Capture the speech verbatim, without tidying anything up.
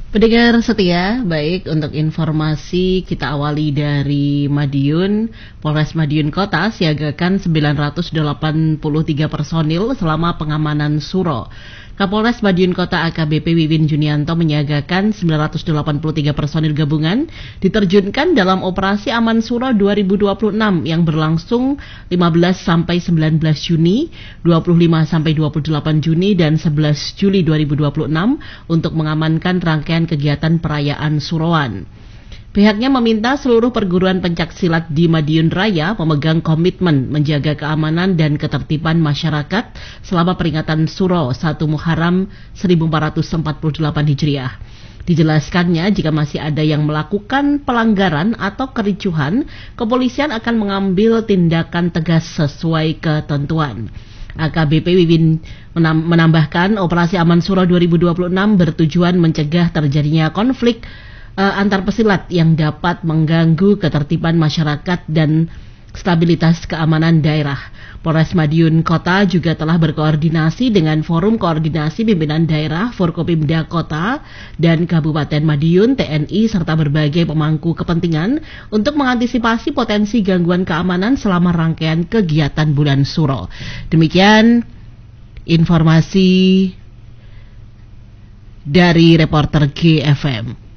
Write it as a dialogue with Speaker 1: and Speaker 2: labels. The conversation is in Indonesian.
Speaker 1: Pendengar setia, baik untuk informasi kita awali dari Madiun. Polres Madiun Kota siagakan sembilan ratus delapan puluh tiga personil selama pengamanan Suro. Kapolres Madiun Kota A K B P Wiwin Junianto menyiagakan sembilan ratus delapan puluh tiga personil gabungan diterjunkan dalam operasi Aman Suro dua ribu dua puluh enam yang berlangsung lima belas sampai sembilan belas Juni, dua puluh lima sampai dua puluh delapan Juni dan sebelas Juli dua ribu dua puluh enam untuk mengamankan rangkaian kegiatan perayaan Suroan. Pihaknya meminta seluruh perguruan pencaksilat di Madiun Raya memegang komitmen menjaga keamanan dan ketertiban masyarakat selama peringatan Suro satu Muharram seribu empat ratus empat puluh delapan Hijriah. Dijelaskannya, jika masih ada yang melakukan pelanggaran atau kericuhan, kepolisian akan mengambil tindakan tegas sesuai ketentuan. A K B P Wiwin menambahkan, operasi Aman Suro dua ribu dua puluh enam bertujuan mencegah terjadinya konflik uh, antar pesilat yang dapat mengganggu ketertiban masyarakat dan stabilitas keamanan daerah. Polres Madiun Kota juga telah berkoordinasi dengan Forum Koordinasi Pimpinan Daerah Forkopimda Kota dan Kabupaten Madiun, T N I, serta berbagai pemangku kepentingan untuk mengantisipasi potensi gangguan keamanan selama rangkaian kegiatan bulan Suro. Demikian informasi dari reporter G F M.